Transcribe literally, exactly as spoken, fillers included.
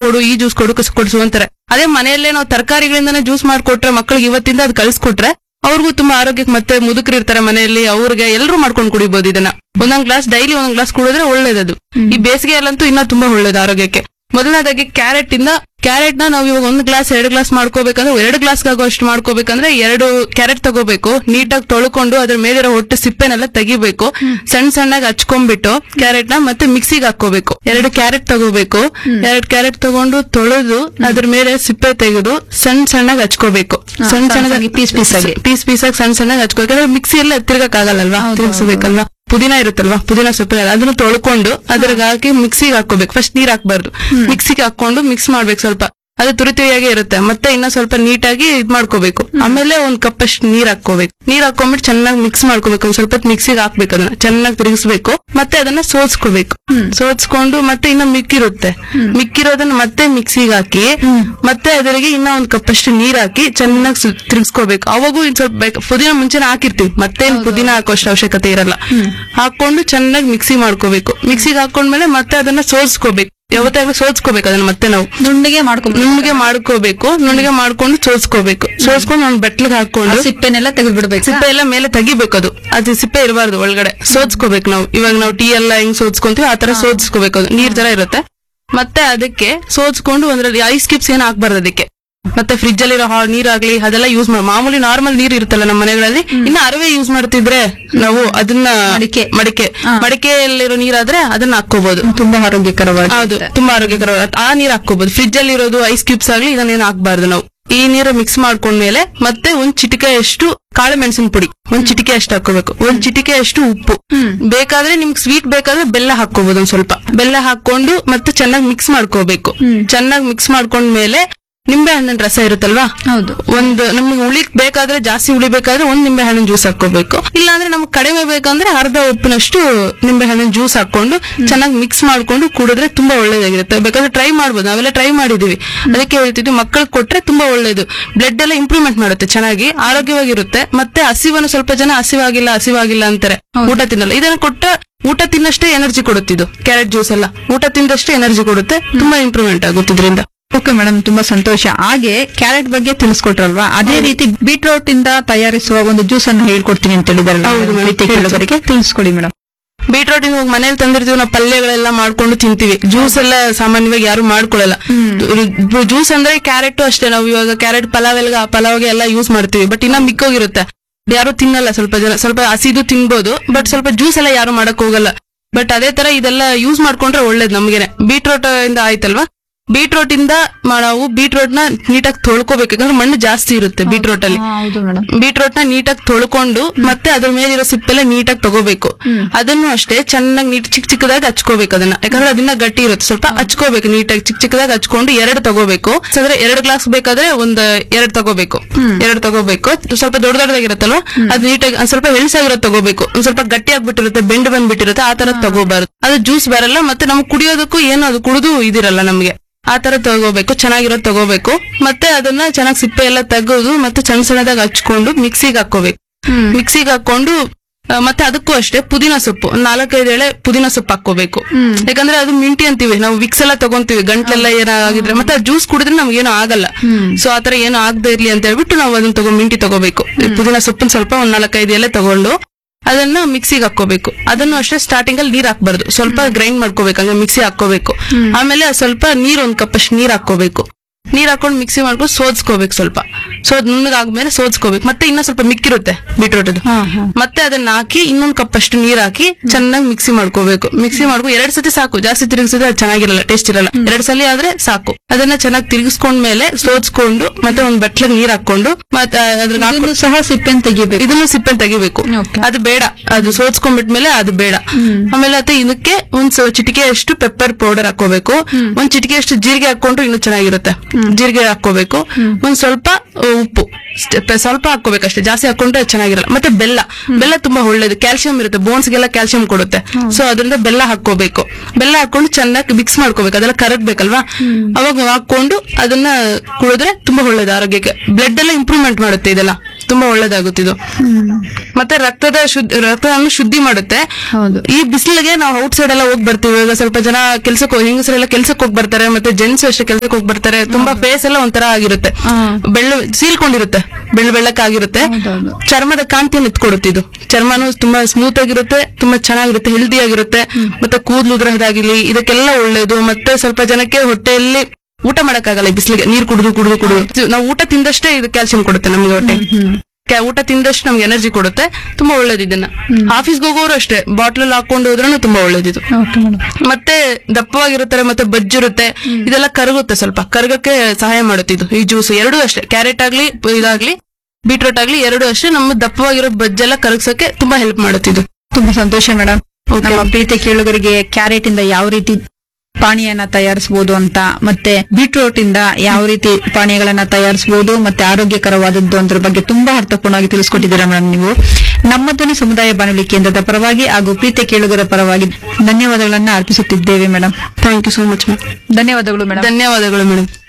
ಕೊಡು, ಈ ಜ್ಯೂಸ್ ಕೊಡು ಕೊಡ್ಸು ಅಂತಾರೆ. ಅದೇ ಮನೆಯಲ್ಲೇ ನಾವು ತರಕಾರಿಗಳಿಂದಾನೇ ಜ್ಯೂಸ್ ಮಾಡ್ಕೊಟ್ರೆ ಮಕ್ಕಳಿಗೆ ಇವತ್ತಿಂದ ಅದು ಕಳ್ಸಿಕೊಟ್ರೆ ಅವ್ರಿಗೂ ತುಂಬಾ ಆರೋಗ್ಯಕ್ಕೆ, ಮತ್ತೆ ಮುದುಕರು ಇರ್ತಾರೆ ಮನೆಯಲ್ಲಿ, ಅವ್ರಿಗೆ ಎಲ್ಲರೂ ಮಾಡ್ಕೊಂಡು ಕುಡಿಬಹುದು ಇದನ್ನ. ಒಂದೊಂದ್ ಗ್ಲಾಸ್ ಡೈಲಿ ಒಂದೊಂದ್ ಗ್ಲಾಸ್ ಕುಡಿದ್ರೆ ಒಳ್ಳೇದದು. ಈ ಬೇಸಿಗೆಯಲ್ಲಂತೂ ಇನ್ನೂ ತುಂಬಾ ಒಳ್ಳೇದು ಆರೋಗ್ಯಕ್ಕೆ. ಮೊದಲನೇದಾಗಿ ಕ್ಯಾರೆಟ್ ಇಂದ ಕ್ಯಾರೆಟ್ ನ ನಾವು ಇವಾಗ ಒಂದು ಗ್ಲಾಸ್ ಎರಡು ಗ್ಲಾಸ್ ಮಾಡ್ಕೋಬೇಕಂದ್ರೆ ಎರಡು ಗ್ಲಾಸ್ ಆಗೋ ಅಷ್ಟು ಮಾಡ್ಕೋಬೇಕಂದ್ರೆ ಎರಡು ಕ್ಯಾರೆಟ್ ತಗೋಬೇಕು, ನೀಟಾಗಿ ತೊಳ್ಕೊಂಡು ಅದ್ರ ಮೇಲಿರೋ ಹೊಟ್ಟು ಸಿಪ್ಪೆನೆಲ್ಲ ತೆಗಿಬೇಕು, ಸಣ್ಣ ಸಣ್ಣಾಗಿ ಹಚ್ಕೊಂಡ್ಬಿಟ್ಟು ಕ್ಯಾರೆಟ್ ನ ಮತ್ತೆ ಮಿಕ್ಸಿಗೆ ಹಾಕೋಬೇಕು. ಎರಡು ಕ್ಯಾರೆಟ್ ತಗೋಬೇಕು, ಎರಡು ಕ್ಯಾರೆಟ್ ತಗೊಂಡು ತೊಳೆದು ಅದ್ರ ಮೇಲೆ ಸಿಪ್ಪೆ ತೆಗೆದು ಸಣ್ಣ ಸಣ್ಣಾಗಿ ಹಚ್ಕೋಬೇಕು. ಸಣ್ಣ ಸಣ್ಣದಾಗಿ ಪೀಸ್ ಪೀಸ್ ಆಗಿ ಪೀಸ್ ಪೀಸ್ ಆಗಿ ಸಣ್ಣ ಸಣ್ಣಾಗಿ ಹಚ್ಕೋಬೇಕಂದ್ರೆ ಮಿಕ್ಸಿ ಎಲ್ಲ ತಿರ್ಗಕ್ ಆಗಲ್ಲಲ್ವಾ, ತಿರ್ಗಿಸ್ಬೇಕಲ್ವಾ. ಪುದೀನ ಇರುತ್ತಲ್ವಾ, ಪುದೀನ ಸೊಪ್ಪು ಅದನ್ನು ತೊಳ್ಕೊಂಡು ಅದ್ರಾಗ ಹಾಕಿ ಮಿಕ್ಸಿಗೆ ಹಾಕೋಬೇಕು. ಫಸ್ಟ್ ನೀರ್ ಹಾಕ್ಬಾರ್ದು, ಮಿಕ್ಸಿಗೆ ಹಾಕೊಂಡು ಮಿಕ್ಸ್ ಮಾಡ್ಬೇಕು. ಸ್ವಲ್ಪ ಅದು ತುರಿತುರಿಯಾಗಿ ಇರುತ್ತೆ. ಮತ್ತೆ ಇನ್ನ ಸ್ವಲ್ಪ ನೀಟಾಗಿ ಇದ್ ಮಾಡ್ಕೋಬೇಕು. ಆಮೇಲೆ ಒಂದ್ ಕಪ್ ಅಷ್ಟು ನೀರ್ ಹಾಕೋಬೇಕು. ನೀರ್ ಹಾಕೊಂಡ್ಬಿಟ್ಟು ಚೆನ್ನಾಗಿ ಮಿಕ್ಸ್ ಮಾಡ್ಕೋಬೇಕು. ಒಂದ್ ಸ್ವಲ್ಪ ಮಿಕ್ಸಿಗೆ ಹಾಕ್ಬೇಕು, ಅದನ್ನ ಚೆನ್ನಾಗಿ ತಿರುಗಿಸ್ಬೇಕು. ಮತ್ತೆ ಅದನ್ನ ಸೋಸ್ಕೋಬೇಕು. ಸೋಸ್ಕೊಂಡು ಮತ್ತೆ ಇನ್ನ ಮಿಕ್ಕಿರುತ್ತೆ, ಮಿಕ್ಕಿರೋದನ್ನ ಮತ್ತೆ ಮಿಕ್ಸಿಗೆ ಹಾಕಿ ಮತ್ತೆ ಅದರಿಗೆ ಇನ್ನ ಒಂದ್ ಕಪ್ ಅಷ್ಟು ನೀರ್ ಹಾಕಿ ಚೆನ್ನಾಗಿ ತಿರುಗಿಸ್ಕೋಬೇಕು. ಅವಾಗೂ ಇನ್ ಸ್ವಲ್ಪ ಪುದೀನ ಮುಂಚೆನೆ ಹಾಕಿರ್ತೀವಿ, ಮತ್ತೆ ಪುದೀನ ಹಾಕೋ ಅಷ್ಟು ಅವಶ್ಯಕತೆ ಇರಲ್ಲ. ಹಾಕೊಂಡು ಚೆನ್ನಾಗಿ ಮಿಕ್ಸಿ ಮಾಡ್ಕೋಬೇಕು. ಮಿಕ್ಸಿಗೆ ಹಾಕೊಂಡ್ಮೇಲೆ ಮತ್ತೆ ಅದನ್ನ ಸೋಸ್ಕೋಬೇಕು. ಯಾವತ್ತಾಗ್ಲೂ ಸೋಚ್ಕೋಬೇಕು ಅದನ್ನ. ಮತ್ತೆ ನಾವು ನುಣ್ಣಗೆ ಮಾಡ್ಕೋಬೇಕು ನುಣ್ಣಗೆ ಮಾಡ್ಕೋಬೇಕು ನುಣ್ಣಗೆ ಮಾಡ್ಕೊಂಡು ಸೋಸ್ಕೋಬೇಕು. ಸೋಸ್ಕೊಂಡು ಒಂದ್ ಬಟ್ಲಿಗೆ ಹಾಕೊಂಡು ಸಿಪ್ಪೆನೆಲ್ಲ ತೆಗೆದ್ಬಿಡ್ಬೇಕು. ಸಿಪ್ಪೆ ಎಲ್ಲ ಮೇಲೆ ತೆಗಿಬೇಕು. ಅದು ಅದು ಸಿಪ್ಪೆ ಇರಬಾರ್ದು ಒಳಗಡೆ. ಸೋಚ್ಕೋಬೇಕು ನಾವು. ಇವಾಗ ನಾವು ಟೀ ಎಲ್ಲ ಹೆಂಗ್ ಸೋಚ್ಕೊಂತೀವಿ ಆತರ ಸೋಚ್ಕೋಬೇಕು. ಅದು ನೀರ್ ತರ ಇರುತ್ತೆ. ಮತ್ತೆ ಅದಕ್ಕೆ ಸೋಚ್ಕೊಂಡು ಒಂದ್ರಲ್ಲಿ ಐಸ್ ಕ್ಯೂಬ್ಸ್ ಏನ್ ಹಾಕ್ಬಾರ್ದು ಅದಕ್ಕೆ. ಮತ್ತೆ ಫ್ರಿಜ್ ಅಲ್ಲಿ ನೀರಾಗ್ಲಿ ಅದೆಲ್ಲ ಯೂಸ್ ಮಾಡಿ, ಮಾಮೂಲಿ ನಾರ್ಮಲ್ ನೀರ್ ಇರುತ್ತಲ್ಲ ನಮ್ಮ ಮನೆಗಳಲ್ಲಿ, ಇನ್ನ ಅರವೆ ಯೂಸ್ ಮಾಡ್ತಿದ್ರೆ ನಾವು ಅದನ್ನ ಮಡಿಕೆ ಮಡಿಕೆ ಮಡಿಕೆಯಲ್ಲಿರೋ ನೀರಾದ್ರೆ ಅದನ್ನ ಹಾಕೋಬಹುದು. ತುಂಬಾ ಆರೋಗ್ಯಕರವಾಗಿ, ಹೌದು ತುಂಬಾ ಆರೋಗ್ಯಕರವಾಗಿ ಆ ನೀರ್ ಹಾಕೋಬಹುದು. ಫ್ರಿಜ್ ಅಲ್ಲಿ ಇರೋದು ಐಸ್ ಕ್ಯೂಬ್ಸ್ ಆಗ್ಲಿ ಇದನ್ನೇನು ಹಾಕ್ಬಾರ್ದು ನಾವು. ಈ ನೀರು ಮಿಕ್ಸ್ ಮಾಡ್ಕೊಂಡ್ಮೇಲೆ ಮತ್ತೆ ಒಂದ್ ಚಿಟಿಕೆ ಅಷ್ಟು ಕಾಳು ಮೆಣಸಿನ ಪುಡಿ ಒಂದ್ ಚಿಟಿಕೆ ಅಷ್ಟು ಹಾಕೋಬೇಕು. ಒಂದ್ ಚಿಟಿಕೆ ಅಷ್ಟು ಉಪ್ಪು, ಬೇಕಾದ್ರೆ ನಿಮ್ಗೆ ಸ್ವೀಟ್ ಬೇಕಾದ್ರೆ ಬೆಲ್ಲ ಹಾಕೋಬಹುದು. ಒಂದ್ ಸ್ವಲ್ಪ ಬೆಲ್ಲ ಹಾಕೊಂಡು ಮತ್ತೆ ಚೆನ್ನಾಗಿ ಮಿಕ್ಸ್ ಮಾಡ್ಕೋಬೇಕು. ಚೆನ್ನಾಗಿ ಮಿಕ್ಸ್ ಮಾಡ್ಕೊಂಡ್ಮೇಲೆ ನಿಂಬೆ ಹಣ್ಣಿನ ರಸ ಇರುತ್ತಲ್ವಾ, ಹೌದು, ಒಂದು ನಮ್ಗೆ ಹುಳಿ ಬೇಕಾದ್ರೆ ಜಾಸ್ತಿ ಹುಳಿ ಬೇಕಾದ್ರೆ ಒಂದ್ ನಿಂಬೆ ಹಣ್ಣಿನ ಜ್ಯೂಸ್ ಹಾಕೋಬೇಕು. ಇಲ್ಲಾಂದ್ರೆ ನಮ್ಗೆ ಕಡಿಮೆ ಬೇಕಂದ್ರೆ ಅರ್ಧ ಉಪ್ಪಿನಷ್ಟು ನಿಂಬೆ ಹಣ್ಣಿನ ಜ್ಯೂಸ್ ಹಾಕೊಂಡು ಚೆನ್ನಾಗಿ ಮಿಕ್ಸ್ ಮಾಡ್ಕೊಂಡು ಕುಡಿದ್ರೆ ತುಂಬಾ ಒಳ್ಳೇದಾಗಿರುತ್ತೆ. ಬೇಕಾದ್ರೆ ಟ್ರೈ ಮಾಡ್ಬೋದು, ನಾವೆಲ್ಲ ಟ್ರೈ ಮಾಡಿದೀವಿ. ಅದಕ್ಕೆ ಹೇಳ್ತಿದ್ವಿ ಮಕ್ಕಳಿಗೆ ಕೊಟ್ರೆ ತುಂಬಾ ಒಳ್ಳೇದು. ಬ್ಲಡ್ ಎಲ್ಲ ಇಂಪ್ರೂವ್ಮೆಂಟ್ ಮಾಡುತ್ತೆ, ಚೆನ್ನಾಗಿ ಆರೋಗ್ಯವಾಗಿರುತ್ತೆ. ಮತ್ತೆ ಹಸಿವನ್ನು ಸ್ವಲ್ಪ ಜನ ಹಸಿವಾಗಿಲ್ಲ ಹಸಿವಾಗಿಲ್ಲ ಅಂತಾರೆ, ಊಟ ತಿನ್ನಲ್ಲ. ಇದನ್ನ ಕೊಟ್ರೆ ಊಟ ತಿನ್ನಷ್ಟೇ ಎನರ್ಜಿ ಕೊಡುತ್ತಿದ್ದು ಕ್ಯಾರೆಟ್ ಜ್ಯೂಸ್ ಎಲ್ಲ. ಊಟ ತಿಂದಷ್ಟೇ ಎನರ್ಜಿ ಕೊಡುತ್ತೆ, ತುಂಬಾ ಇಂಪ್ರೂವ್ಮೆಂಟ್ ಆಗುತ್ತೆ ಇದರಿಂದ. ಓಕೆ ಮೇಡಮ್, ತುಂಬಾ ಸಂತೋಷ. ಹಾಗೆ ಕ್ಯಾರೆಟ್ ಬಗ್ಗೆ ತಿಳಿಸ್ಕೊಟ್ರಲ್ವಾ, ಅದೇ ರೀತಿ ಬೀಟ್ರೋಟ್ ಇಂದ ತಯಾರಿಸುವ ಒಂದು ಜ್ಯೂಸ್ ಅನ್ನು ಹೇಳ್ಕೊಡ್ತೀನಿ ಅಂತ ಹೇಳಿದಾರಲ್ಲ, ತಿಳಿಸ್ಕೊಡಿ ಮೇಡಮ್. ಬೀಟ್ರೋಟ್ ಇವಾಗ ಮನೇಲಿ ತಂದಿರ್ತೀವಿ ನಾವು, ಪಲ್ಯಗಳೆಲ್ಲ ಮಾಡ್ಕೊಂಡು ತಿಂತೀವಿ. ಜ್ಯೂಸ್ ಎಲ್ಲ ಸಾಮಾನ್ಯವಾಗಿ ಯಾರು ಮಾಡ್ಕೊಳ್ಳಲ್ಲ. ಜ್ಯೂಸ್ ಅಂದ್ರೆ ಕ್ಯಾರೆಟ್ ಅಷ್ಟೇ. ನಾವು ಇವಾಗ ಕ್ಯಾರೆಟ್ ಪಲಾವ್ ಎಲ್ಲ ಪಲಾವ್ಗೆ ಎಲ್ಲ ಯೂಸ್ ಮಾಡ್ತೀವಿ, ಬಟ್ ಇನ್ನ ಮಿಕ್ಕೋಗಿರುತ್ತೆ, ಯಾರು ತಿನ್ನಲ್ಲ. ಸ್ವಲ್ಪ ಜನ ಸ್ವಲ್ಪ ಹಸಿದು ತಿನ್ಬೋದು, ಬಟ್ ಸ್ವಲ್ಪ ಜ್ಯೂಸ್ ಎಲ್ಲ ಯಾರು ಮಾಡಕ್ ಹೋಗಲ್ಲ. ಬಟ್ ಅದೇ ತರ ಇದೆಲ್ಲ ಯೂಸ್ ಮಾಡ್ಕೊಂಡ್ರೆ ಒಳ್ಳೇದು ನಮ್ಗೆನೆ. ಬೀಟ್ರೋಟ್ ಇಂದ ಆಯ್ತಲ್ವಾ, ಬೀಟ್ರೋಟ್ ಇಂದ ನಾವು ಬೀಟ್ರೋಟ್ ನ ನೀಟಾಗಿ ತೊಳ್ಕೋಬೇಕು. ಯಾಕಂದ್ರೆ ಮಣ್ಣು ಜಾಸ್ತಿ ಇರುತ್ತೆ ಬೀಟ್ರೋಟ್ ಅಲ್ಲಿ. ಬೀಟ್ರೋಟ್ ನ ನೀಟಾಗಿ ತೊಳ್ಕೊಂಡು ಮತ್ತೆ ಅದ್ರ ಮೇಲಿರೋ ಸಿಪ್ಪೆಲ್ಲ ನೀಟಾಗಿ ತಗೋಬೇಕು. ಅದನ್ನು ಅಷ್ಟೇ ಚೆನ್ನಾಗಿ ನೀಟ್ ಚಿಕ್ಕ ಚಿಕ್ಕದಾಗಿ ಹಚ್ಕೋಬೇಕು ಅದನ್ನ. ಯಾಕಂದ್ರೆ ಅದನ್ನ ಗಟ್ಟಿ ಇರುತ್ತೆ, ಸ್ವಲ್ಪ ಹಚ್ಕೋಬೇಕು ನೀಟಾಗಿ ಚಿಕ್ಕ ಚಿಕ್ಕದಾಗಿ ಹಚ್ಕೊಂಡು ಎರಡು ತಗೋಬೇಕು. ಅಂದ್ರೆ ಎರಡು ಗ್ಲಾಸ್ ಬೇಕಾದ್ರೆ ಒಂದ್ ಎರಡ್ ತಗೋಬೇಕು. ಎರಡು ತಗೋಬೇಕು. ಸ್ವಲ್ಪ ದೊಡ್ಡ ದೊಡ್ಡದಾಗಿರುತ್ತಲ್ವಾ, ಅದು ನೀಟಾಗಿ ಒಂದ್ ಸ್ವಲ್ಪ ಹೆಲ್ಸಾಗಿರೋದು ತಗೋಬೇಕು. ಒಂದ್ ಸ್ವಲ್ಪ ಗಟ್ಟಿ ಆಗ್ಬಿಟ್ಟಿರುತ್ತೆ, ಬೆಂಡ್ ಬಂದ್ಬಿಟ್ಟಿರುತ್ತೆ, ಆ ತರ ತಗೋಬಾರ್ದು. ಅದು ಜ್ಯೂಸ್ ಬರಲ್ಲ, ಮತ್ತೆ ನಮ್ಗೆ ಕುಡಿಯೋದಕ್ಕೂ ಏನು ಅದು ಕುಡಿದು ಇದಿರಲ್ಲ ನಮ್ಗೆ. ಆ ತರ ತಗೋಬೇಕು, ಚೆನ್ನಾಗಿರೋದು ತಗೋಬೇಕು. ಮತ್ತೆ ಅದನ್ನ ಚೆನ್ನಾಗಿ ಸಿಪ್ಪೆ ಎಲ್ಲ ತೆಗೆದು ಮತ್ತೆ ಸಣ್ಣ ಸಣ್ಣದಾಗಿ ಹಚ್ಕೊಂಡು ಮಿಕ್ಸಿಗೆ ಹಾಕೋಬೇಕು. ಮಿಕ್ಸಿಗೆ ಹಾಕೊಂಡು ಮತ್ತೆ ಅದಕ್ಕೂ ಅಷ್ಟೇ ಪುದೀನ ಸೊಪ್ಪು ಒಂದ್ ನಾಲ್ಕೈದು ಎಳೆ ಪುದೀನ ಸೊಪ್ಪು ಹಾಕೋಬೇಕು. ಯಾಕಂದ್ರೆ ಅದು ಮಿಂಟಿ ಅಂತೀವಿ ನಾವು, ವಿಕ್ಸ್ ಎಲ್ಲ ತಗೊಂತೀವಿ ಗಂಟ್ಲೆಲ್ಲ ಏನಾಗಿದ್ರೆ, ಮತ್ತೆ ಜ್ಯೂಸ್ ಕುಡಿದ್ರೆ ನಮ್ಗೇನು ಆಗಲ್ಲ. ಸೊ ಆತರ ಏನು ಆಗದೆ ಇರ್ಲಿ ಅಂತ ಹೇಳ್ಬಿಟ್ಟು ನಾವು ಅದನ್ನ ತಗೋ ಮಿಂಟಿ ತಗೋಬೇಕು. ಪುದೀನ ಸೊಪ್ಪನ್ ಸ್ವಲ್ಪ ಒಂದ್ ನಾಲ್ಕೈದು ಎಲೆ ತಗೊಂಡು ಅದನ್ನ ಮಿಕ್ಸಿಗೆ ಹಾಕೋಬೇಕು. ಅದನ್ನು ಅಷ್ಟೇ ಸ್ಟಾರ್ಟಿಂಗ್ ಅಲ್ಲಿ ನೀರ್ ಹಾಕ್ಬಾರ್ದು, ಸ್ವಲ್ಪ ಗ್ರೈಂಡ್ ಮಾಡ್ಕೋಬೇಕು, ಹಂಗೆ ಮಿಕ್ಸಿ ಹಾಕೋಬೇಕು. ಆಮೇಲೆ ಸ್ವಲ್ಪ ನೀರ್ ಒಂದ್ ಕಪ್ ಅಷ್ಟು ನೀರ್ ಹಾಕೋಬೇಕು. ನೀರ್ ಹಾಕೊಂಡು ಮಿಕ್ಸಿ ಮಾಡ್ಕೊಂಡು ಸೋದ್ಸ್ಕೋಬೇಕು. ಸ್ವಲ್ಪ ಸೋದ್ ನುಣ್ಣಗಾದ್ಮೇಲೆ ಸೋದ್ಸ್ಕೋಬೇಕು. ಮತ್ತೆ ಇನ್ನ ಸ್ವಲ್ಪ ಮಿಕ್ಕಿರುತ್ತೆ ಬೀಟ್ರೋಟ್, ಮತ್ತೆ ಅದನ್ನ ಹಾಕಿ ಇನ್ನೊಂದ್ ಕಪ್ ಅಷ್ಟು ನೀರ್ ಹಾಕಿ ಚೆನ್ನಾಗಿ ಮಿಕ್ಸಿ ಮಾಡ್ಕೋಬೇಕು. ಮಿಕ್ಸಿ ಮಾಡ್ಕೊಂಡು ಎರಡ್ ಸತಿ ಸಾಕು, ಜಾಸ್ತಿ ತಿರುಗಿಸಿದ್ರೆ ಅದು ಚೆನ್ನಾಗಿರಲ್ಲ, ಟೇಸ್ಟ್ ಇರಲ್ಲ. ಎರಡ್ ಸಲ ಆದ್ರೆ ಸಾಕು. ಅದನ್ನ ಚೆನ್ನಾಗಿ ತಿರುಗಿಸ್ಕೊಂಡ್ಮೇಲೆ ಸೋದ್ಸ್ಕೊಂಡು ಮತ್ತೆ ಒಂದ್ ಬಟ್ಲಿಗೆ ನೀರ್ ಹಾಕೊಂಡು ಮತ್ತೆ ಅದ್ರ ಸಹ ಸಿಪ್ಪೆನ್ ತೆಗಿಬೇಕು. ಇದನ್ನು ಸಿಪ್ಪೆನ್ ತೆಗಿಬೇಕು, ಅದು ಬೇಡ. ಅದು ಸೋದ್ಸ್ಕೊಂಡ್ಬಿಟ್ಮೇಲೆ ಅದು ಬೇಡ. ಆಮೇಲೆ ಮತ್ತೆ ಇದಕ್ಕೆ ಒಂದ್ ಚಿಟಿಕೆ ಅಷ್ಟು ಪೆಪ್ಪರ್ ಪೌಡರ್ ಹಾಕೋಬೇಕು. ಒಂದ್ ಚಿಟಿಕೆ ಅಷ್ಟು ಜೀರಿಗೆ ಹಾಕೊಂಡ್ರು ಇನ್ನು ಚೆನ್ನಾಗಿರುತ್ತೆ. ಜೀರಿಗೆ ಹಾಕೋಬೇಕು. ಒಂದ್ ಸ್ವಲ್ಪ ಉಪ್ಪು ಸ್ವಲ್ಪ ಹಾಕೋಬೇಕಷ್ಟೇ, ಜಾಸ್ತಿ ಹಾಕೊಂಡ್ರೆ ಚೆನ್ನಾಗಿರಲ್ಲ. ಮತ್ತೆ ಬೆಲ್ಲ ಬೆಲ್ಲ ತುಂಬಾ ಒಳ್ಳೇದು, ಕ್ಯಾಲ್ಸಿಯಂ ಇರುತ್ತೆ, ಬೋನ್ಸ್ಗೆಲ್ಲ ಕ್ಯಾಲ್ಸಿಯಂ ಕೊಡುತ್ತೆ. ಸೊ ಅದರಿಂದ ಬೆಲ್ಲ ಹಾಕೋಬೇಕು. ಬೆಲ್ಲ ಹಾಕೊಂಡು ಚೆನ್ನಾಗಿ ಮಿಕ್ಸ್ ಮಾಡ್ಕೋಬೇಕು. ಅದೆಲ್ಲ ಕರಗ್ಬೇಕಲ್ವಾ, ಅವಾಗ ಹಾಕೊಂಡು ಅದನ್ನ ಕುಡಿದ್ರೆ ತುಂಬಾ ಒಳ್ಳೇದು ಆರೋಗ್ಯಕ್ಕೆ. ಬ್ಲಡ್ ಎಲ್ಲ ಇಂಪ್ರೂವ್ಮೆಂಟ್ ಮಾಡುತ್ತೆ ಇದೆಲ್ಲ. ತುಂಬಾ ಒಳ್ಳೇದಾಗುತ್ತಿದ್ದು. ಮತ್ತೆ ರಕ್ತದ ಶುದ್ಧ ರಕ್ತವನ್ನು ಶುದ್ಧಿ ಮಾಡುತ್ತೆ. ಹೌದು. ಈ ಬಿಸಿಲಿಗೆ ನಾವು ಔಟ್ ಸೈಡ್ ಎಲ್ಲ ಹೋಗಿ ಬರ್ತೀವಿ. ಈಗ ಸ್ವಲ್ಪ ಜನ ಕೆಲ್ಸಕ್ಕೆ ಹೆಂಗಸರೆಲ್ಲ ಕೆಲ್ಸಕ್ಕೆ ಹೋಗಿ ಬರ್ತಾರೆ, ಮತ್ತೆ ಜೆಂಟ್ಸ್ ಅಷ್ಟೇ ಕೆಲ್ಸಕ್ಕೆ ಹೋಗಿ ಬರ್ತಾರೆ. ತುಂಬಾ ಫೇಸ್ ಎಲ್ಲ ಒಂಥರ ಆಗಿರುತ್ತೆ, ಬೆಳ್ಳು ಸೀಲ್ಕೊಂಡಿರುತ್ತೆ, ಬೆಳ್ಳು ಬೆಳ್ಳಕ್ಕಾಗಿರುತ್ತೆ. ಹೌದೌದು. ಚರ್ಮದ ಕಾಂತಿಯನ್ನು ಎತ್ಕೊಡುತ್ತಿದ್ದು. ಚರ್ಮನು ತುಂಬಾ ಸ್ಮೂತ್ ಆಗಿರುತ್ತೆ, ತುಂಬಾ ಚೆನ್ನಾಗಿರುತ್ತೆ, ಹೆಲ್ದಿ ಆಗಿರುತ್ತೆ. ಮತ್ತೆ ಕೂದಲು ಉದ್ರಹದಾಗಿಲಿ ಇದಕ್ಕೆಲ್ಲ ಒಳ್ಳೇದು. ಮತ್ತೆ ಸ್ವಲ್ಪ ಜನಕ್ಕೆ ಹೊಟ್ಟೆಯಲ್ಲಿ ಊಟ ಮಾಡಕ್ಕಾಗಲ್ಲ ಈ ಬಿಸಿಲಿಗೆ, ನೀರ್ ಕುಡಿದು ಕುಡಿದು ಕುಡಿದು ನಾವು ಊಟ ತಿಂದಷ್ಟೇ ಇದು ಕ್ಯಾಲ್ಸಿಯಂ ಕೊಡುತ್ತೆ ನಮ್ಗೆ ಹೊಟ್ಟೆ. ಕ್ಯಾ- ಊಟ ತಿಂದಷ್ಟು ನಮ್ಗೆ ಎನರ್ಜಿ ಕೊಡುತ್ತೆ. ತುಂಬಾ ಒಳ್ಳೇದು ಇದನ್ನ. ಆಫೀಸ್ಗೆ ಹೋಗೋರು ಅಷ್ಟೇ ಬಾಟ್ಲಲ್ಲಿ ಹಾಕೊಂಡು ಹೋದ್ರೂ ತುಂಬಾ ಒಳ್ಳೇದಿದು. Okay madam. ಮತ್ತೆ ದಪ್ಪವಾಗಿರುತ್ತಾರೆ, ಮತ್ತೆ ಬಜ್ಜಿರುತ್ತೆ, ಇದೆಲ್ಲ ಕರಗುತ್ತೆ, ಸ್ವಲ್ಪ ಕರಗಕ್ಕೆ ಸಹಾಯ ಮಾಡುತ್ತೆ ಇದು. ಈ ಜ್ಯೂಸ್ ಎರಡೂ ಅಷ್ಟೇ, ಕ್ಯಾರೆಟ್ ಆಗ್ಲಿ ಇದಾಗ್ಲಿ ಬೀಟ್ರೂಟ್ ಆಗ್ಲಿ ಎರಡೂ ಅಷ್ಟೇ ನಮ್ಮ ದಪ್ಪವಾಗಿರೋ ಬಜ್ಜೆಲ್ಲ ಕರಗ್ಸಕ್ಕೆ ತುಂಬಾ ಹೆಲ್ಪ್ ಮಾಡುತ್ತೆ ಇದು. ತುಂಬಾ ಸಂತೋಷ ಮೇಡಮ್. ನಮ್ಮ ಪ್ರೀತಿ ಕೇಳುಗರಿಗೆ ಕ್ಯಾರೆಟ್ ಇಂದ ಯಾವ ರೀತಿ ಪಾನೀಯನ ತಯಾರಿಸಬಹುದು ಅಂತ, ಮತ್ತೆ ಬೀಟ್ರೂಟ್ ಇಂದ ಯಾವ ರೀತಿ ಪಾನೀಯಗಳನ್ನ ತಯಾರಿಸಬಹುದು, ಮತ್ತೆ ಆರೋಗ್ಯಕರವಾದದ್ದು ಅದ್ರ ಬಗ್ಗೆ ತುಂಬಾ ಅರ್ಥಪೂರ್ಣವಾಗಿ ತಿಳಿಸ್ಕೊಟ್ಟಿದ್ದೀರಾ ಮೇಡಮ್ ನೀವು. ನಮ್ಮ ಧ್ವನಿ ಸಮುದಾಯ ಬಾನುಲಿ ಕೇಂದ್ರದ ಪರವಾಗಿ ಹಾಗೂ ಪ್ರೀತಿ ಕೇಳುಗರ ಪರವಾಗಿ ಧನ್ಯವಾದಗಳನ್ನ ಅರ್ಪಿಸುತ್ತಿದ್ದೇವೆ madam. Thank you so much madam. ಧನ್ಯವಾದಗಳು ಮೇಡಮ್. ಧನ್ಯವಾದಗಳು ಮೇಡಮ್.